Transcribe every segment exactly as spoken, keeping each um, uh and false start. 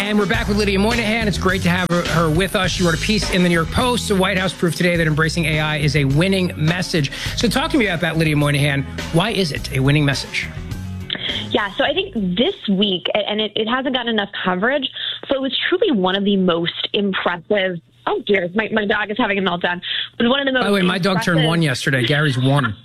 And we're back with Lydia Moynihan. It's great to have her, her with us. She wrote a piece in the New York Post. The White House proved today that embracing A I is a winning message. So talk to me about that, Lydia Moynihan. Why is it a winning message? Yeah, so I think this week, and it, it hasn't gotten enough coverage, so it was truly one of the most impressive. Oh, dear, my, my dog is having a meltdown. It was one of the most By the way, my dog turned one yesterday. Gary's one.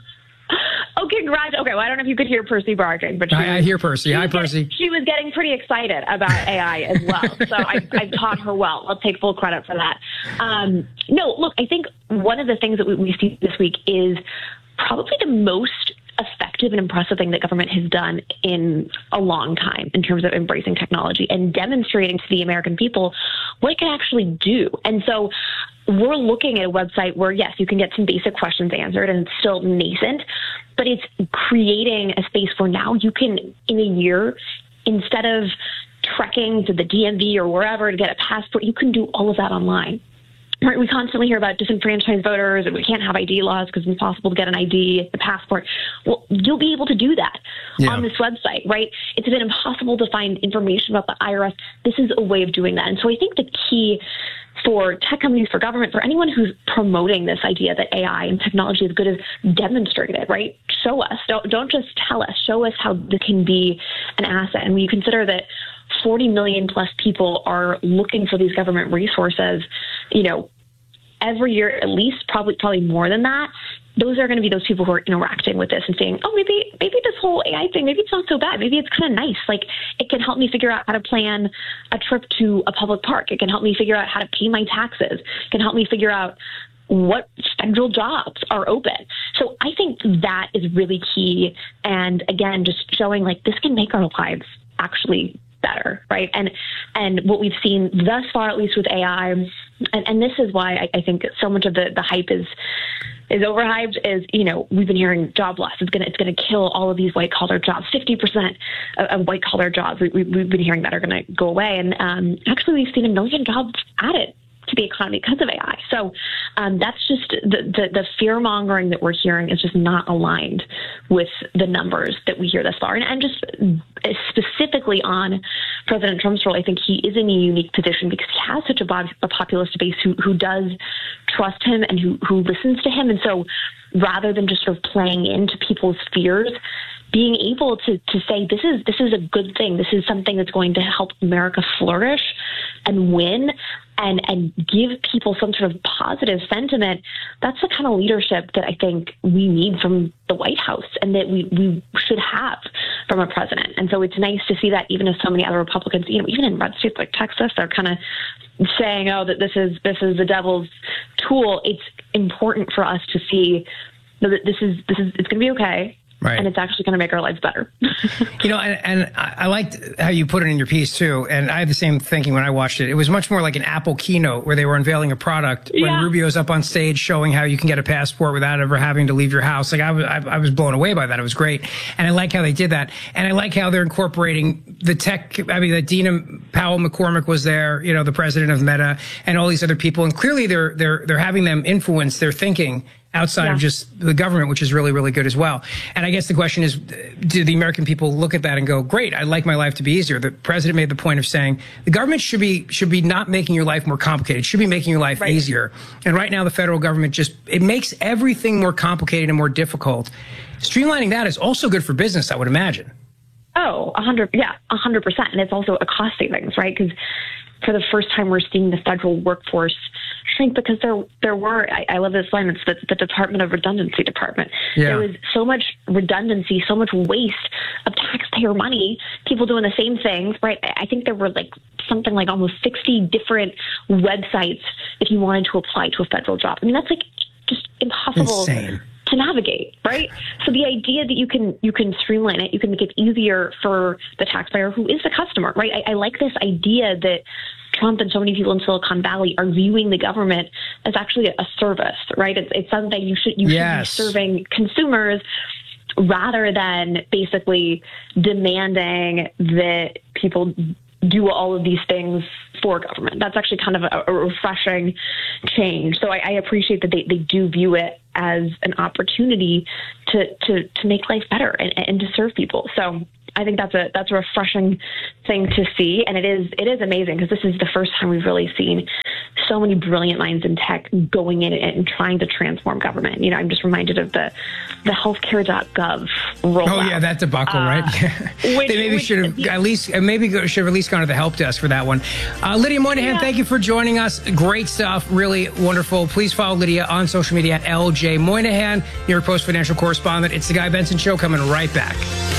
Oh, congrats. Okay, well, I don't know if you could hear Percy barking, but she I, I hear Percy. Hi, was Percy. Getting, she was getting pretty excited about A I as well. So I, I've taught her well. I'll take full credit for that. Um, no, look, I think one of the things that we, we see this week is probably the most effective and impressive thing that government has done in a long time in terms of embracing technology and demonstrating to the American people what it can actually do. And so we're looking at a website where, yes, you can get some basic questions answered and it's still nascent, but it's creating a space where now you can, in a year, instead of trekking to the D M V or wherever to get a passport, you can do all of that online. Right, we constantly hear about disenfranchised voters and we can't have I D laws because it's impossible to get an I D, a passport. Well, you'll be able to do that yeah. on this website, right? It's been impossible to find information about the I R S. This is a way of doing that. And so I think the key for tech companies, for government, for anyone who's promoting this idea that A I and technology is good is demonstrate it, right? Show us. Don't, don't just tell us. Show us how this can be an asset. And when you consider that forty million plus people are looking for these government resources, you know, every year, at least probably probably more than that, those are going to be those people who are interacting with this and saying, oh, maybe maybe this whole A I thing, maybe it's not so bad. Maybe it's kind of nice. Like, it can help me figure out how to plan a trip to a public park. It can help me figure out how to pay my taxes. It can help me figure out what federal jobs are open. So I think that is really key. And again, just showing like this can make our lives actually better, right? And and what we've seen thus far, at least with A I, and, and this is why I, I think so much of the, the hype is is overhyped, is, you know, we've been hearing job loss. It's gonna it's gonna kill all of these white collar jobs. fifty percent of, of white collar jobs we, we, we've been hearing that are gonna go away. And um, actually, we've seen a million jobs added to the economy because of A I. So um, that's just the, the, the fear mongering that we're hearing is just not aligned with the numbers that we hear thus far. And, and just specifically on President Trump's role, I think he is in a unique position because he has such a, bo- a populist base who, who does trust him and who, who listens to him. And so rather than just sort of playing into people's fears, being able to, to say, this is this is a good thing. This is something that's going to help America flourish and win and, and give people some sort of positive sentiment. That's the kind of leadership that I think we need from the White House and that we, we should have from a president. And so it's nice to see that even if so many other Republicans, you know, even in red states like Texas, they're kind of saying, oh, that this is this is the devil's tool. It's important for us to see that this is this is it's going to be okay. Right. And it's actually going to make our lives better. You know, and, and I liked how you put it in your piece, too. And I had the same thinking when I watched it. It was much more like an Apple keynote where they were unveiling a product when yeah. Rubio's up on stage showing how you can get a passport without ever having to leave your house. Like, I was, I, I was blown away by that. It was great. And I like how they did that. And I like how they're incorporating the tech. I mean, that Dina Powell McCormick was there, you know, the president of Meta, and all these other people. And clearly they're, they're, they're having them influence their thinking outside yeah. of just the government, which is really, really good as well. And I guess the question is, do the American people look at that and go, great, I'd like my life to be easier? The president made the point of saying the government should be should be not making your life more complicated. It should be making your life right. easier. And right now, the federal government just, it makes everything more complicated and more difficult. Streamlining that is also good for business, I would imagine. Oh, a hundred, yeah, a hundred percent. And it's also a cost savings, right? Because for the first time, we're seeing the federal workforce shrink because there there were, I, I love this line, it's the, the Department of Redundancy Department. Yeah. There was so much redundancy, so much waste of taxpayer money, people doing the same things, right? I think there were like something like almost sixty different websites if you wanted to apply to a federal job. I mean, that's like just impossible. Insane. To navigate, right? So the idea that you can you can streamline it, you can make it easier for the taxpayer who is the customer, right? I, I like this idea that Trump and so many people in Silicon Valley are viewing the government as actually a service, right? It's, it's something you should you yes. should be serving consumers rather than basically demanding that people do all of these things for government. That's actually kind of a, a refreshing change. So I, I appreciate that they, they do view it as an opportunity to, to, to make life better and, and to serve people. So I think that's a that's a refreshing thing to see, and it is it is amazing because this is the first time we've really seen so many brilliant minds in tech going in and trying to transform government. You know, I'm just reminded of the the healthcare dot gov rollout. Oh yeah, that debacle, uh, right? Which, they maybe which, should have at least maybe should have at least gone to the help desk for that one. Uh, Lydia Moynihan, yeah. thank you for joining us. Great stuff, really wonderful. Please follow Lydia on social media at L J Moynihan, New York Post financial correspondent. It's the Guy Benson Show, coming right back.